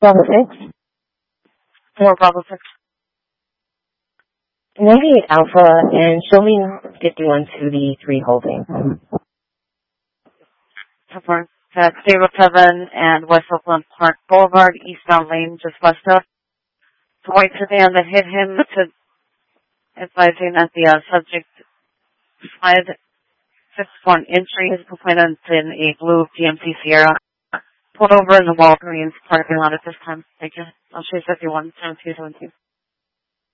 Bravo 6. 4 Bravo 6. 98 Alpha, and show me 51 to the 3 holding. Confirm. That's 07 and West Oakland Park Boulevard, eastbound lane, just west of. The white sedan that hit him, to advising that the subject fled 51 entry, is complainant in a blue GMC Sierra. Pulled over in the Walgreens parking lot at this time. Thank you. I'll show you 51, 72, 17.